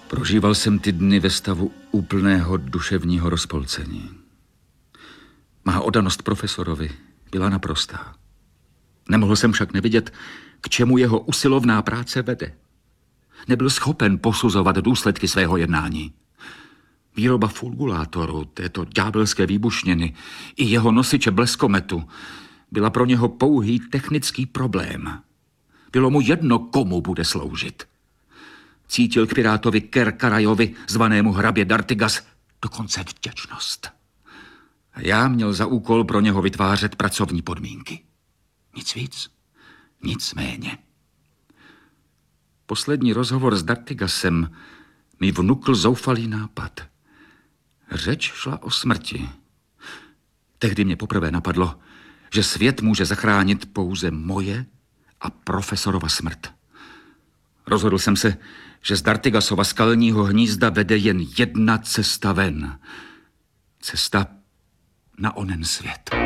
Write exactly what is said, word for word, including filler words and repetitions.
Prožíval jsem ty dny ve stavu úplného duševního rozpolcení. Má oddanost profesorovi byla naprostá. Nemohl jsem však nevidět, k čemu jeho usilovná práce vede. Nebyl schopen posuzovat důsledky svého jednání. Výroba fulgulátoru, této ďábelské výbušniny, i jeho nosiče bleskometu byla pro něho pouhý technický problém. Bylo mu jedno, komu bude sloužit. Cítil k pirátovi Ker-Karajovi, zvanému hrabě D'Artigas, dokonce vděčnost. A já měl za úkol pro něho vytvářet pracovní podmínky. Nic víc, nic méně. Poslední rozhovor s D'Artigasem mi vnukl zoufalý nápad. Řeč šla o smrti. Tehdy mě poprvé napadlo, že svět může zachránit pouze moje a profesorova smrt. Rozhodl jsem se, že z D'Artigasova skalního hnízda vede jen jedna cesta ven. Cesta na onen svět.